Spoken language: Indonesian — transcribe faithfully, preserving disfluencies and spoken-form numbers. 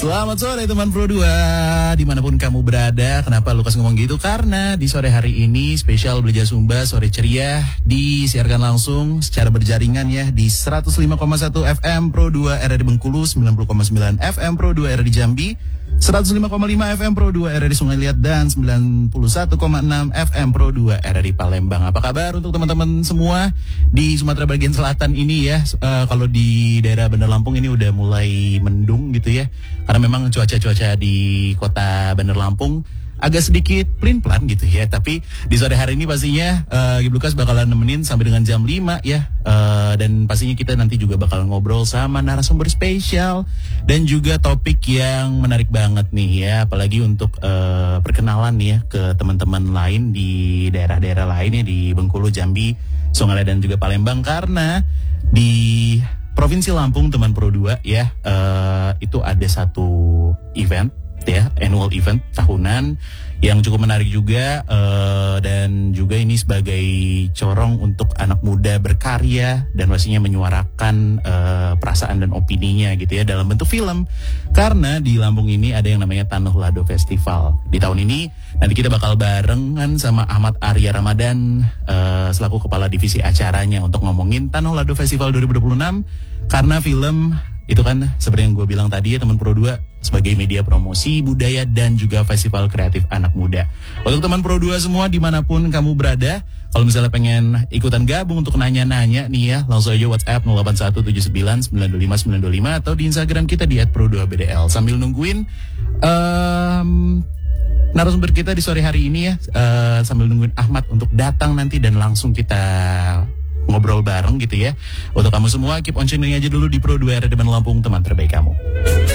Selamat sore teman Pro dua, dimanapun kamu berada. Kenapa Lukas ngomong gitu? Karena di sore hari ini spesial Belajar Sumba Sore Ceria disiarkan langsung secara berjaringan ya di seratus lima koma satu F M Pro dua R R I Bengkulu, sembilan puluh koma sembilan F M Pro dua R R I Jambi, seratus lima koma lima F M Pro dua R R I Sungai Liat, dan sembilan puluh satu koma enam F M Pro dua R R I Palembang. Apa kabar untuk teman-teman semua di Sumatera bagian selatan ini ya? Uh, kalau di daerah Bandar Lampung ini udah mulai mendung gitu ya. Karena memang cuaca-cuaca di kota Bandar Lampung agak sedikit pelin-pelan gitu ya. Tapi di sore hari ini pastinya uh, Gib Lukas bakalan nemenin sampai dengan jam lima ya. Uh, dan pastinya kita nanti juga bakal ngobrol sama narasumber spesial dan juga topik yang menarik banget nih ya. Apalagi untuk uh, perkenalan nih ya ke teman-teman lain di daerah-daerah lain ya, di Bengkulu, Jambi, Sungai Liat dan juga Palembang. Karena di Provinsi Lampung teman Pro dua ya, uh, itu ada satu event ya, annual event tahunan yang cukup menarik juga, uh, dan juga ini sebagai corong untuk anak muda berkarya dan pastinya menyuarakan uh, perasaan dan opininya gitu ya dalam bentuk film. Karena di Lampung ini ada yang namanya Tanuh Lado Festival. Di tahun ini nanti kita bakal barengan sama Ahmad Arya Ramadan uh, selaku kepala divisi acaranya untuk ngomongin Tanuh Lado Festival dua ribu dua puluh enam. Karena film itu kan seperti yang gue bilang tadi ya teman Pro dua, sebagai media promosi budaya dan juga festival kreatif anak muda. Untuk teman Pro dua semua dimanapun kamu berada, kalau misalnya pengen ikutan gabung untuk nanya-nanya nih ya, langsung aja WhatsApp nol delapan satu tujuh sembilan sembilan dua lima sembilan dua lima atau di Instagram kita di et pro dua b d l. Sambil nungguin um, narasumber kita di sore hari ini ya, uh, sambil nungguin Ahmad untuk datang nanti dan langsung kita ngobrol bareng gitu ya. Untuk kamu semua keep on tuning aja dulu di Pro dua R R I Bandar Lampung, teman terbaik kamu.